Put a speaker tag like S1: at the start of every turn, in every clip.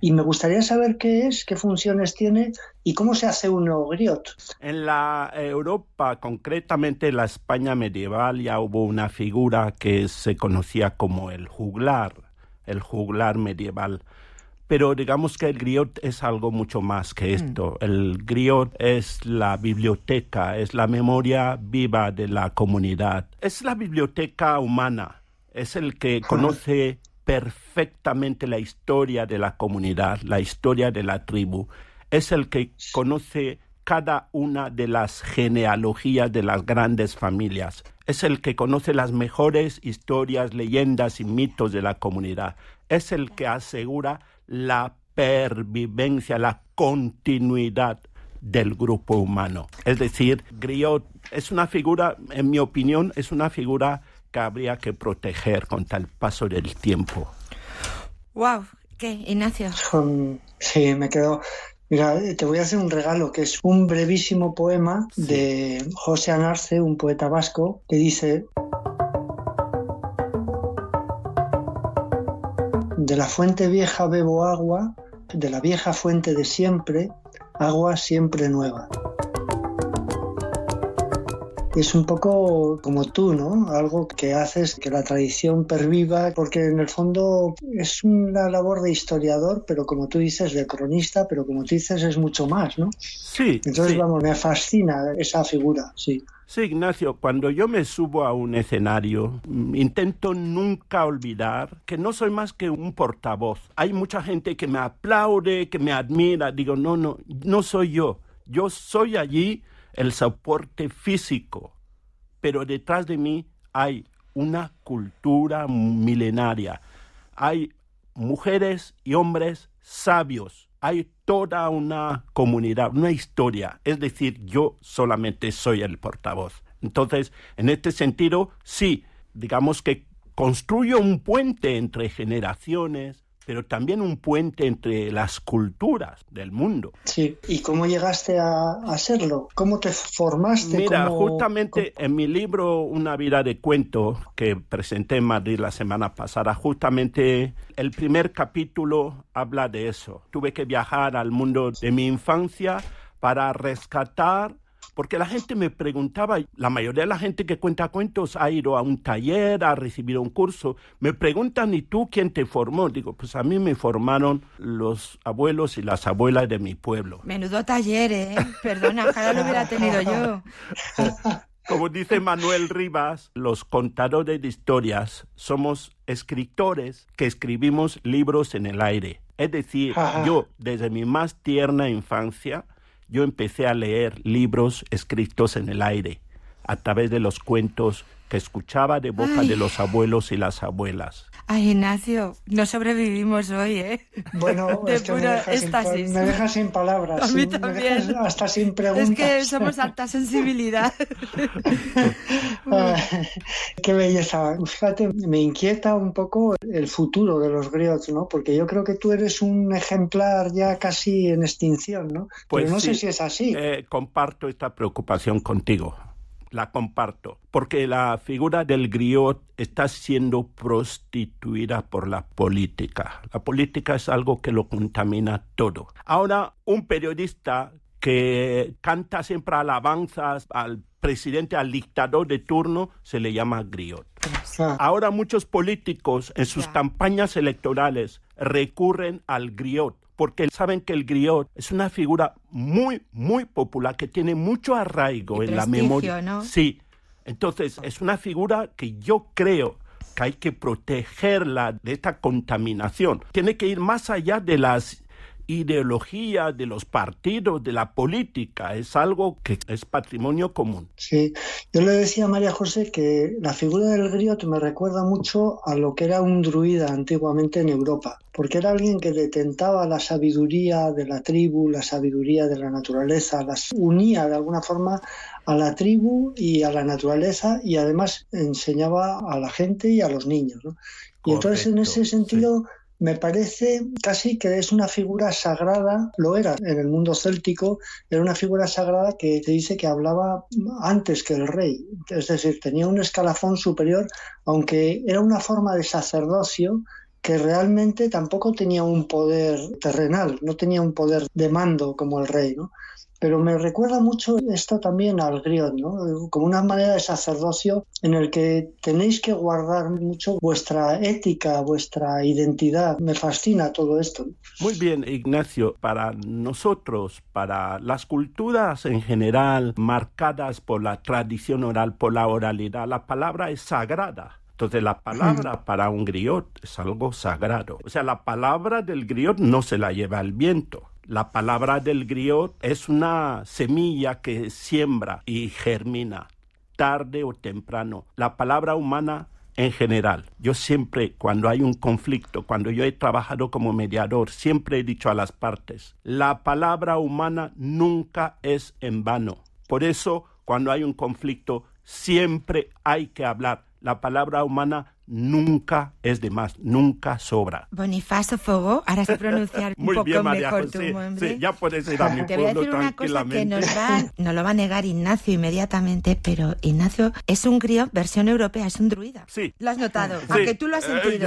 S1: Y me gustaría saber qué es, qué funciones tiene y cómo se hace un griot.
S2: En la Europa, concretamente en la España medieval, ya hubo una figura que se conocía como el juglar medieval. Pero digamos que el griot es algo mucho más que esto. El griot es la biblioteca, es la memoria viva de la comunidad. Es la biblioteca humana, es el que conoce perfectamente la historia de la comunidad, la historia de la tribu. Es el que conoce cada una de las genealogías de las grandes familias. Es el que conoce las mejores historias, leyendas y mitos de la comunidad. Es el que asegura la pervivencia, la continuidad del grupo humano. Es decir, griot es una figura, en mi opinión, es una figura que habría que proteger contra el paso del tiempo.
S3: ¡Wow! ¿Qué, Ignacio?
S1: Sí, me quedo... Mira, te voy a hacer un regalo, que es un brevísimo poema de José Anarce, un poeta vasco, que dice: de la fuente vieja bebo agua, de la vieja fuente de siempre, agua siempre nueva. Es un poco como tú, ¿no? Algo que haces que la tradición perviva, porque en el fondo es una labor de historiador, pero como tú dices, de cronista, pero como tú dices, es mucho más, ¿no?
S2: Sí.
S1: Entonces,
S2: sí.
S1: Vamos, me fascina esa figura, sí.
S2: Sí, Ignacio, cuando yo me subo a un escenario, intento nunca olvidar que no soy más que un portavoz. Hay mucha gente que me aplaude, que me admira. Digo, no soy yo. Yo soy allí el soporte físico, pero detrás de mí hay una cultura milenaria. Hay mujeres y hombres sabios. Hay toda una comunidad, una historia. Es decir, yo solamente soy el portavoz. Entonces, en este sentido, sí, digamos que construyo un puente entre generaciones, pero también un puente entre las culturas del mundo.
S1: Sí, ¿y cómo llegaste a serlo? ¿Cómo te formaste?
S2: Mira, justamente en mi libro Una vida de cuento, que presenté en Madrid la semana pasada, justamente el primer capítulo habla de eso. Tuve que viajar al mundo de mi infancia para rescatar, porque la gente me preguntaba, la mayoría de la gente que cuenta cuentos ha ido a un taller, ha recibido un curso. Me preguntan, ¿y tú quién te formó? Digo, pues a mí me formaron los abuelos y las abuelas de mi pueblo.
S3: Menudo taller, ¿eh? Perdona, ojalá lo hubiera tenido yo.
S2: Como dice Manuel Rivas, los contadores de historias somos escritores que escribimos libros en el aire. Es decir, yo desde mi más tierna infancia, yo empecé a leer libros escritos en el aire, a través de los cuentos que escuchaba de boca de los abuelos y las abuelas.
S3: Ay, Ignacio, no sobrevivimos hoy, ¿eh?
S1: Bueno,
S3: de
S1: es que
S3: puro éxtasis.
S1: Me dejas sin palabras.
S3: A mí también.
S1: Me dejas hasta sin preguntas.
S3: Es que somos alta sensibilidad.
S1: Qué belleza. Fíjate, me inquieta un poco el futuro de los griots, ¿no? Porque yo creo que tú eres un ejemplar ya casi en extinción, ¿no?
S2: Pues
S1: pero no
S2: sí,
S1: sé si es así.
S2: Comparto esta preocupación contigo. La comparto, porque la figura del griot está siendo prostituida por la política. La política es algo que lo contamina todo. Ahora, un periodista que canta siempre alabanzas al presidente, al dictador de turno, se le llama griot. Ahora muchos políticos en sus campañas electorales recurren al griot, porque saben que el griot es una figura muy, muy popular, que tiene mucho arraigo en la memoria.
S3: ¿No?
S2: Sí, entonces es una figura que yo creo que hay que protegerla de esta contaminación. Tiene que ir más allá de las ideologías, de los partidos, de la política. Es algo que es patrimonio común.
S1: Sí, yo le decía a María José que la figura del griot me recuerda mucho a lo que era un druida antiguamente en Europa, porque era alguien que detentaba la sabiduría de la tribu, la sabiduría de la naturaleza, las unía de alguna forma a la tribu y a la naturaleza, y además enseñaba a la gente y a los niños, ¿no? Y entonces en ese sentido... Sí. Me parece casi que es una figura sagrada, lo era en el mundo céltico, era una figura sagrada que se dice que hablaba antes que el rey, es decir, tenía un escalafón superior, aunque era una forma de sacerdocio que realmente tampoco tenía un poder terrenal, no tenía un poder de mando como el rey, ¿no? Pero me recuerda mucho esto también al griot, ¿no? Como una manera de sacerdocio en el que tenéis que guardar mucho vuestra ética, vuestra identidad. Me fascina todo esto.
S2: Muy bien, Ignacio. Para nosotros, para las culturas en general marcadas por la tradición oral, por la oralidad, la palabra es sagrada. Entonces la palabra para un griot es algo sagrado. O sea, la palabra del griot no se la lleva el viento. La palabra del griot es una semilla que siembra y germina tarde o temprano. La palabra humana en general. Yo siempre, cuando hay un conflicto, cuando yo he trabajado como mediador, siempre he dicho a las partes, la palabra humana nunca es en vano. Por eso, cuando hay un conflicto, siempre hay que hablar. La palabra humana nunca es de más, nunca sobra.
S3: Bonifacio Fogó, ahora sé pronunciar un poco
S2: bien, María
S3: mejor
S2: José,
S3: tu nombre.
S2: Sí, ya puedes ir a mi
S3: Te voy a
S2: pueblo
S3: decir una cosa que
S2: tranquilamente.
S3: nos lo va a negar Ignacio inmediatamente, pero Ignacio es un griot versión europea, es un druida.
S2: Sí.
S3: ¿Lo has notado?
S2: Sí.
S3: ¿A que tú lo has sentido?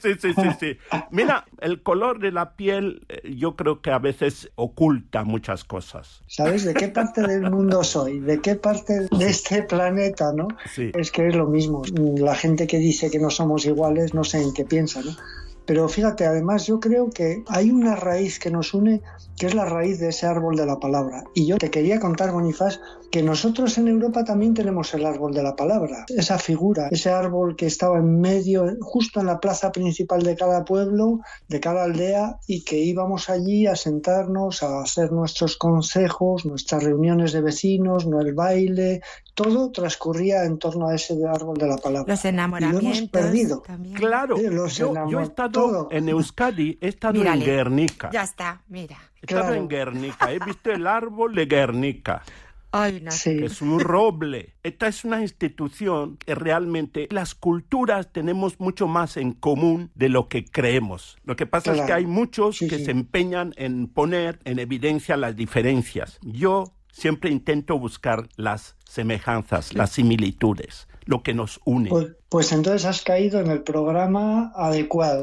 S2: Sí. Mira, el color de la piel yo creo que a veces oculta muchas cosas.
S1: ¿Sabes de qué parte del mundo soy? ¿De qué parte de este planeta, no?
S2: Sí.
S1: Es que es lo mismo. La gente que dice que no somos iguales, no sé en qué piensa, ¿no? Pero fíjate, además yo creo que hay una raíz que nos une, que es la raíz de ese árbol de la palabra. Y yo te quería contar, Bonifaz, que nosotros en Europa también tenemos el árbol de la palabra. Esa figura, ese árbol que estaba en medio, justo en la plaza principal de cada pueblo, de cada aldea, y que íbamos allí a sentarnos, a hacer nuestros consejos, nuestras reuniones de vecinos, no el baile, todo transcurría en torno a ese árbol de la palabra.
S3: Los enamoramientos.
S1: Y lo hemos perdido.
S3: También.
S2: Claro, yo he estado
S1: todo.
S2: en Euskadi, he estado
S3: Mírale,
S2: en Guernica.
S3: Ya está, mira.
S2: He estado
S1: Claro.
S2: en Guernica, he visto el árbol de Guernica.
S3: Ay, no.
S1: Sí.
S2: Que es un roble. Esta es una institución que realmente las culturas tenemos mucho más en común de lo que creemos. Lo que pasa es que hay muchos que se empeñan en poner en evidencia las diferencias. Yo siempre intento buscar las semejanzas, las similitudes, lo que nos une.
S1: Pues entonces has caído en el programa adecuado.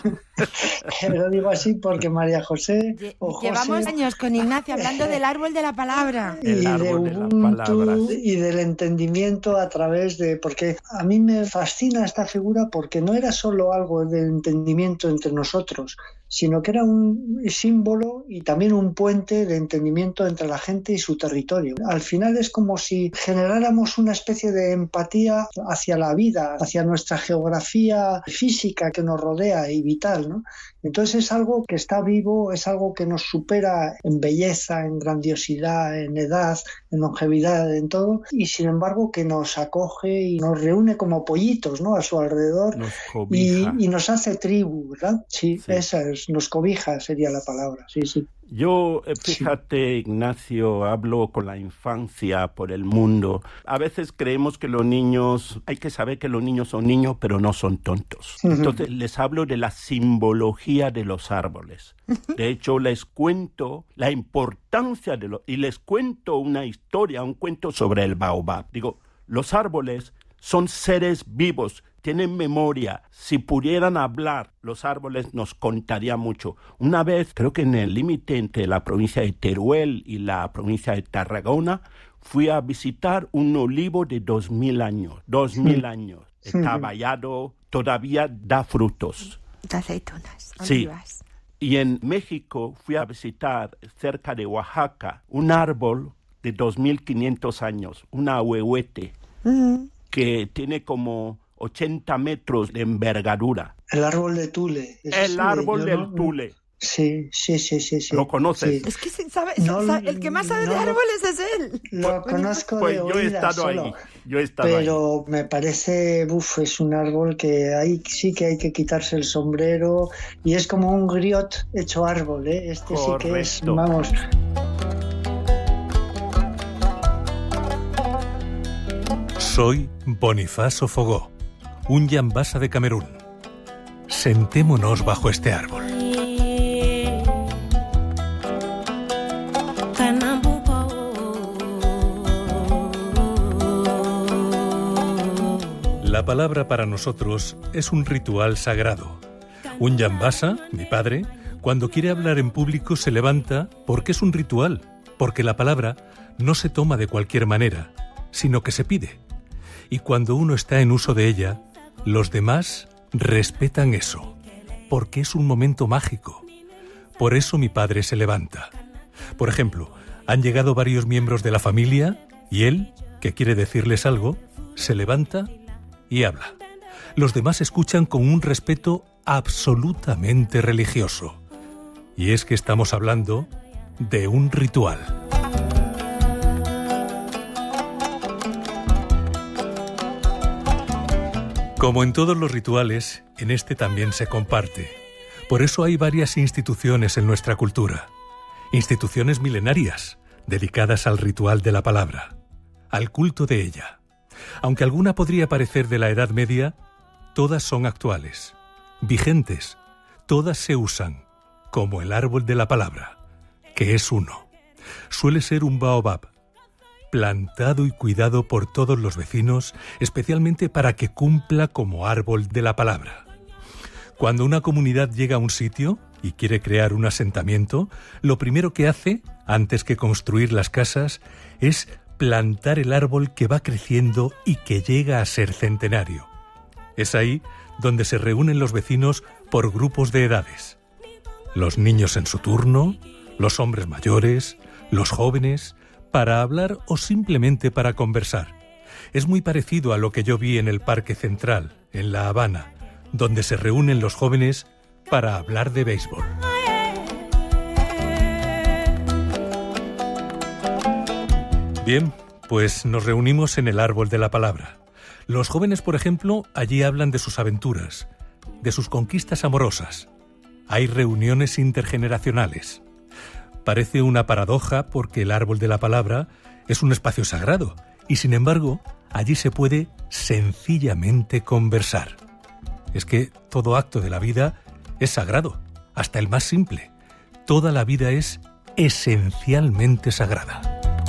S1: Lo digo así porque María José o José...
S3: Llevamos años con Ignacio hablando del árbol de la palabra.
S2: El árbol de la palabra.
S1: Y del entendimiento a través de... Porque a mí me fascina esta figura porque no era solo algo de entendimiento entre nosotros, sino que era un símbolo y también un puente de entendimiento entre la gente y su territorio. Al final es como si generáramos una especie de empatía hacia la vida, hacia nuestra geografía física que nos rodea y vital, ¿no? Entonces es algo que está vivo, es algo que nos supera en belleza, en grandiosidad, en edad, en longevidad, en todo, y sin embargo que nos acoge y nos reúne como pollitos, ¿no?, a su alrededor,
S2: nos cobija.
S1: Y nos hace tribu, ¿verdad? Sí, esa es, nos cobija sería la palabra, sí.
S2: Yo, fíjate, Ignacio, hablo con la infancia por el mundo. A veces creemos que los niños, hay que saber que los niños son niños, pero no son tontos. Entonces les hablo de la simbología de los árboles. De hecho, les cuento la importancia y les cuento una historia, un cuento sobre el baobab. Digo, los árboles son seres vivos, tienen memoria. Si pudieran hablar, los árboles nos contarían mucho. Una vez, creo que en el límite entre la provincia de Teruel y la provincia de Tarragona, fui a visitar un olivo de 2000 años. 2000 años. Está vallado, todavía da frutos.
S3: De aceitunas,
S2: Sí.
S3: olivas.
S2: Y en México fui a visitar, cerca de Oaxaca, un árbol de 2500 años, un ahuehuete, que tiene como 80 metros de envergadura.
S1: El árbol de Tule.
S2: El árbol del Tule.
S1: Sí.
S2: ¿Lo conoces?
S1: Sí.
S3: Es que sabe,
S1: No,
S3: el que más sabe de árboles es él.
S1: Lo conozco
S2: Pues
S1: de
S2: yo he
S1: oídas
S2: estado
S1: solo,
S2: ahí. Yo he estado ahí.
S1: pero me parece, es un árbol que ahí sí que hay que quitarse el sombrero y es como un griot hecho árbol, ¿eh? Este
S2: Correcto.
S1: sí que es, vamos...
S4: Soy Bonifacio Fogó, un yambasa de Camerún. Sentémonos bajo este árbol. La palabra para nosotros es un ritual sagrado, Un Yambasa, mi padre, cuando quiere hablar en público se levanta porque es un ritual, porque la palabra no se toma de cualquier manera, sino que se pide. Y cuando uno está en uso de ella, los demás respetan eso, porque es un momento mágico. Por eso mi padre se levanta. Por ejemplo, han llegado varios miembros de la familia y él, que quiere decirles algo, se levanta y habla. Los demás escuchan con un respeto absolutamente religioso. Y es que estamos hablando de un ritual. Como en todos los rituales, en este también se comparte. Por eso hay varias instituciones en nuestra cultura. Instituciones milenarias, dedicadas al ritual de la palabra, al culto de ella. Aunque alguna podría parecer de la Edad Media, todas son actuales, vigentes, todas se usan, como el árbol de la palabra, que es uno. Suele ser un baobab, plantado y cuidado por todos los vecinos, especialmente para que cumpla como árbol de la palabra. Cuando una comunidad llega a un sitio y quiere crear un asentamiento, lo primero que hace, antes que construir las casas, es plantar el árbol que va creciendo y que llega a ser centenario. Es ahí donde se reúnen los vecinos por grupos de edades. Los niños en su turno, los hombres mayores, los jóvenes, para hablar o simplemente para conversar. Es muy parecido a lo que yo vi en el Parque Central, en La Habana, donde se reúnen los jóvenes para hablar de béisbol. Bien, pues nos reunimos en el árbol de la palabra. Los jóvenes, por ejemplo, allí hablan de sus aventuras, de sus conquistas amorosas. Hay reuniones intergeneracionales. Parece una paradoja porque el árbol de la palabra es un espacio sagrado y, sin embargo, allí se puede sencillamente conversar. Es que todo acto de la vida es sagrado, hasta el más simple. Toda la vida es esencialmente sagrada.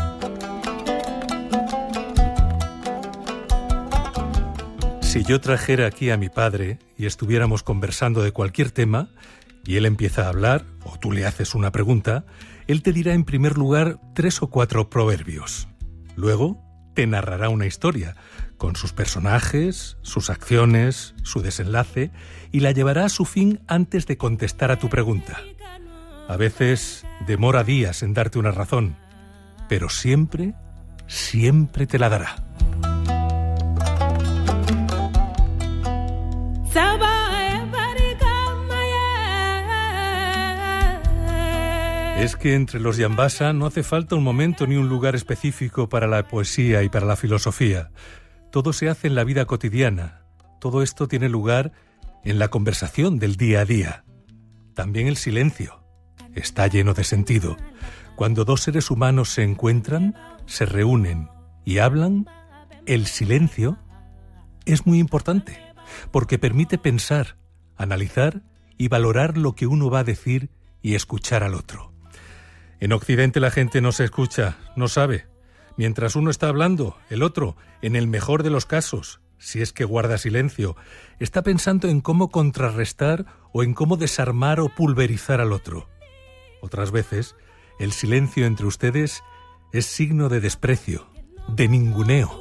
S4: Si yo trajera aquí a mi padre y estuviéramos conversando de cualquier tema, y él empieza a hablar, o tú le haces una pregunta, él te dirá en primer lugar 3 o 4 proverbios. Luego te narrará una historia, con sus personajes, sus acciones, su desenlace, y la llevará a su fin antes de contestar a tu pregunta. A veces demora días en darte una razón, pero siempre, siempre te la dará. Es que entre los Yambasa no hace falta un momento ni un lugar específico para la poesía y para la filosofía. Todo se hace en la vida cotidiana. Todo esto tiene lugar en la conversación del día a día. También el silencio está lleno de sentido. Cuando 2 seres humanos se encuentran, se reúnen y hablan, el silencio es muy importante, porque permite pensar, analizar y valorar lo que uno va a decir y escuchar al otro. En Occidente la gente no se escucha, no sabe. Mientras uno está hablando, el otro, en el mejor de los casos, si es que guarda silencio, está pensando en cómo contrarrestar o en cómo desarmar o pulverizar al otro. Otras veces, el silencio entre ustedes es signo de desprecio, de ninguneo.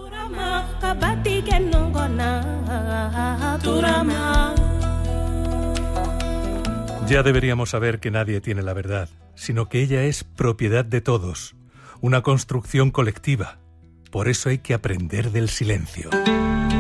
S4: Ya deberíamos saber que nadie tiene la verdad, sino que ella es propiedad de todos, una construcción colectiva. Por eso hay que aprender del silencio.